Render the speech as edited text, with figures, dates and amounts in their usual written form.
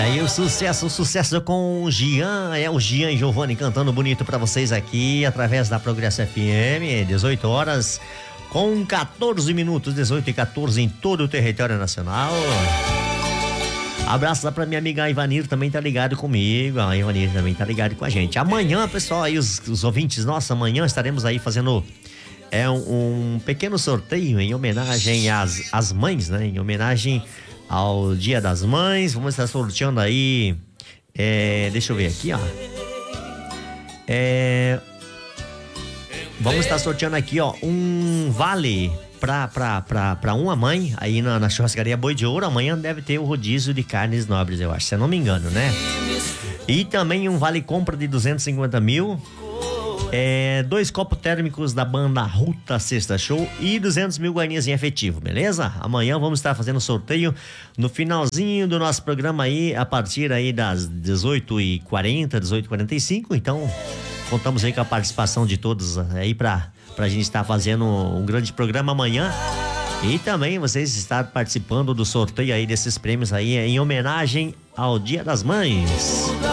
Aí o sucesso com o Gian, o Gian e Giovanni cantando bonito pra vocês aqui através da Progresso FM, 18 horas com 14 minutos, 18 e 14 em todo o território nacional. Abraço lá pra minha amiga Ivanir, também tá ligado comigo, a Ivanir também tá ligado com a gente. Amanhã, pessoal, aí os ouvintes, nossa, amanhã estaremos aí fazendo um pequeno sorteio em homenagem às mães, né? Em homenagem ao Dia das Mães, vamos estar sorteando aí, deixa eu ver aqui, ó. Vamos estar sorteando aqui, ó, um vale pra uma mãe aí na churrascaria Boi de Ouro. Amanhã deve ter o rodízio de carnes nobres, eu acho, se eu não me engano, né? E também um vale compra de 250 mil. 2 copos térmicos da banda Ruta Sexta Show e 200 mil guaininhas em efetivo, beleza? Amanhã vamos estar fazendo sorteio no finalzinho do nosso programa aí, a partir aí das 18h40, 18h45. Então, contamos aí com a participação de todos aí pra gente estar fazendo um grande programa amanhã. E também vocês estar participando do sorteio aí desses prêmios aí em homenagem ao Dia das Mães.